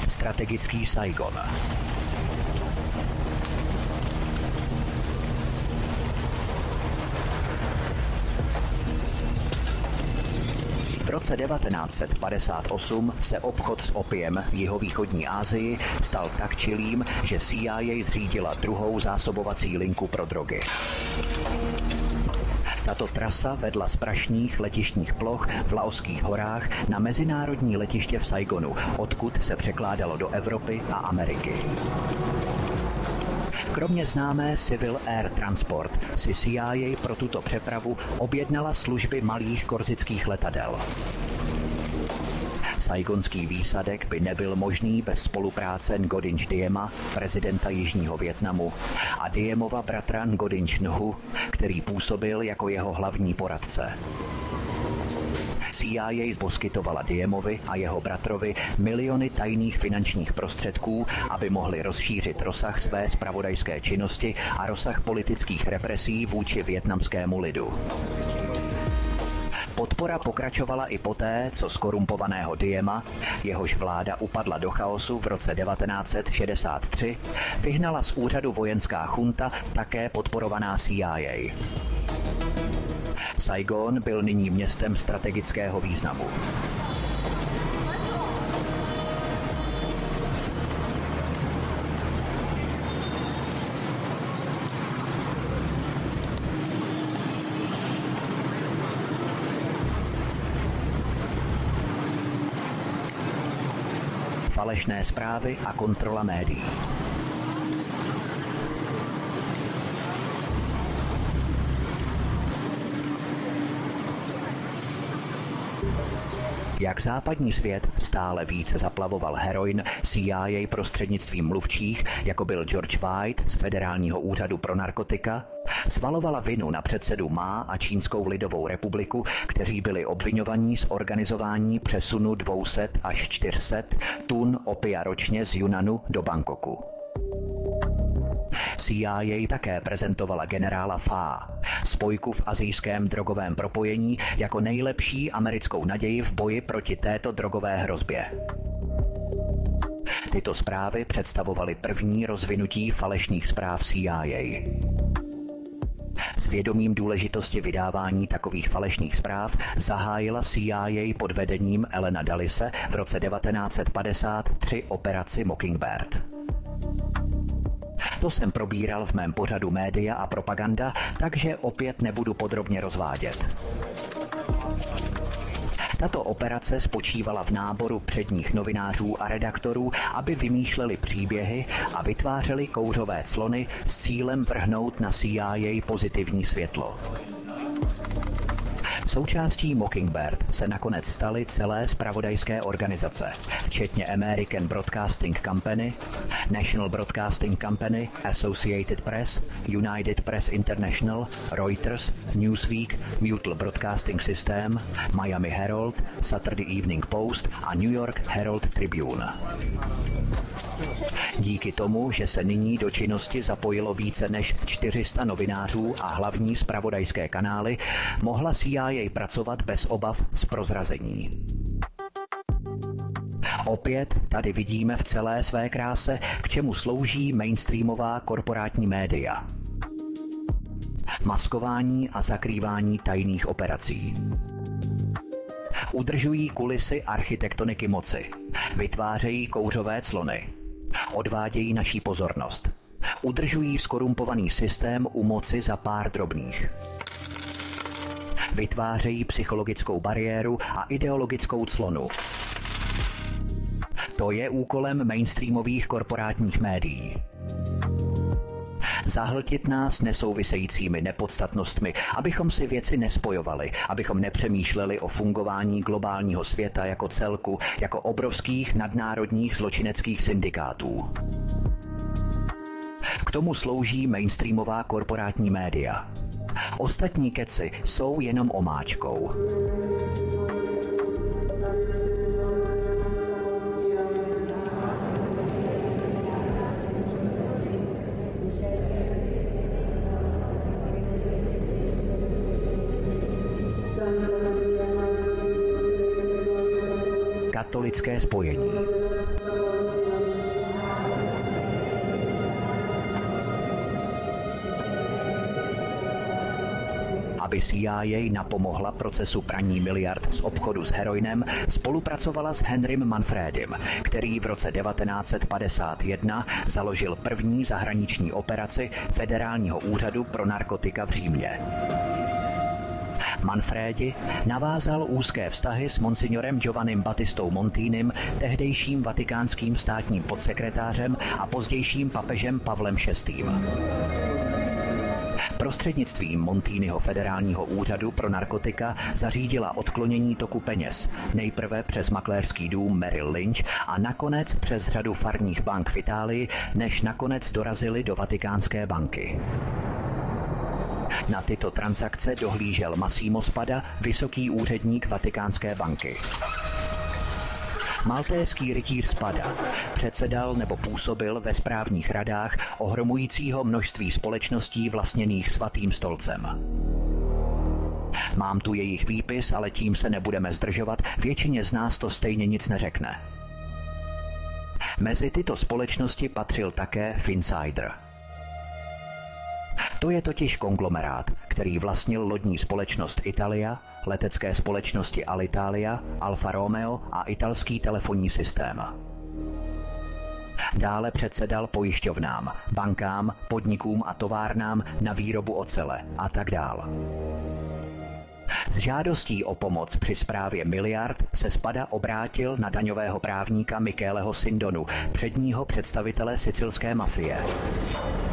strategický Saigon. V roce 1958 se obchod s opiem v jihovýchodní Asii stal tak čilým, že CIA zřídila druhou zásobovací linku pro drogy. Tato trasa vedla z prašných letištních ploch v Laoských horách na mezinárodní letiště v Saigonu, odkud se překládalo do Evropy a Ameriky. Kromě známé Civil Air Transport si CIA pro tuto přepravu objednala služby malých korzických letadel. Saigonský výsadek by nebyl možný bez spolupráce Ngodinch Diema, prezidenta Jižního Vietnamu, a Diemova bratra Ngodinch Nhu, který působil jako jeho hlavní poradce. CIA poskytovala Diemovi a jeho bratrovi miliony tajných finančních prostředků, aby mohli rozšířit rozsah své zpravodajské činnosti a rozsah politických represí vůči vietnamskému lidu. Podpora pokračovala i poté, co skorumpovaného Diema, jehož vláda upadla do chaosu v roce 1963, vyhnala z úřadu vojenská chunta také podporovaná CIA. Saigon byl nyní městem strategického významu. Falešné zprávy a kontrola médií. Jak západní svět stále více zaplavoval heroin CIA prostřednictvím mluvčích, jako byl George White z Federálního úřadu pro narkotika, svalovala vinu na předsedu Má a Čínskou lidovou republiku, kteří byli obviňovaní z organizování přesunu 200 až 400 tun opia ročně z Yunanu do Bangkoku. CIA také prezentovala generála Fa, spojku v asijském drogovém propojení, jako nejlepší americkou naději v boji proti této drogové hrozbě. Tyto zprávy představovaly první rozvinutí falešných zpráv CIA. S vědomím důležitosti vydávání takových falešných zpráv zahájila CIA pod vedením Allena Dullise v roce 1953 operaci Mockingbird. To jsem probíral v mém pořadu Média a propaganda, takže opět nebudu podrobně rozvádět. Tato operace spočívala v náboru předních novinářů a redaktorů, aby vymýšleli příběhy a vytvářeli kouřové clony s cílem vrhnout na CIA pozitivní světlo. Součástí Mockingbird se nakonec staly celé zpravodajské organizace, včetně American Broadcasting Company, National Broadcasting Company, Associated Press, United Press International, Reuters, Newsweek, Mutual Broadcasting System, Miami Herald, Saturday Evening Post a New York Herald Tribune. Díky tomu, že se nyní do činnosti zapojilo více než 400 novinářů a hlavní zpravodajské kanály, mohla CIA pracovat bez obav z prozrazení. Opět tady vidíme v celé své kráse, k čemu slouží mainstreamová korporátní média. Maskování a zakrývání tajných operací. Udržují kulisy architektoniky moci. Vytvářejí kouřové clony. Odvádějí naší pozornost. Udržují skorumpovaný systém u moci za pár drobných. Vytvářejí psychologickou bariéru a ideologickou clonu. To je úkolem mainstreamových korporátních médií. Zahltit nás nesouvisejícími nepodstatnostmi, abychom si věci nespojovali, abychom nepřemýšleli o fungování globálního světa jako celku, jako obrovských nadnárodních zločineckých syndikátů. K tomu slouží mainstreamová korporátní média. Ostatní keci jsou jenom omáčkou. Katolické spojení. aby CIA napomohla procesu praní miliard z obchodu s heroinem, spolupracovala s Henrym Manfredem, který v roce 1951 založil první zahraniční operaci Federálního úřadu pro narkotika v Římě. Manfredi navázal úzké vztahy s monsignorem Giovannim Battistou Montinem, tehdejším vatikánským státním podsekretářem a pozdějším papežem Pavlem VI. Prostřednictvím Montiniho Federálního úřadu pro narkotika zařídila odklonění toku peněz, nejprve přes makléřský dům Merrill Lynch a nakonec přes řadu farních bank v Itálii, než nakonec dorazili do Vatikánské banky. Na tyto transakce dohlížel Massimo Spada, vysoký úředník Vatikánské banky. Maltéský rytíř Spada předsedal nebo působil ve správních radách ohromujícího množství společností vlastněných Svatým stolcem. Mám tu jejich výpis, ale tím se nebudeme zdržovat, většině z nás to stejně nic neřekne. Mezi tyto společnosti patřil také Finsider. To je totiž konglomerát, který vlastnil lodní společnost Italia, letecké společnosti Alitalia, Alfa Romeo a italský telefonní systém. Dále předsedal pojišťovnám, bankám, podnikům a továrnám na výrobu ocele a tak dál. S žádostí o pomoc při správě miliard se Spada obrátil na daňového právníka Micheleho Sindonu, předního představitele sicilské mafie.